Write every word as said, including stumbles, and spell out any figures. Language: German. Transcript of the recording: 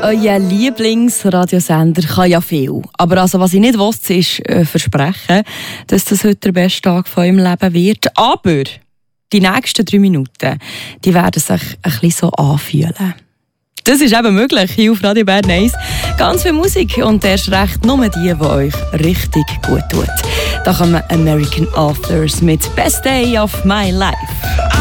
Euer Lieblingsradiosender kann ja viel. Aber also, was ich nicht wusste, ist äh, versprechen, dass das heute der beste Tag von eurem Leben wird. Aber die nächsten drei Minuten, die werden sich ein bisschen so anfühlen. Das ist eben möglich hier auf Radio Bern eins. Ganz viel Musik und erst recht nur die, die euch richtig gut tut. Da kommen American Authors mit Best Day of My Life.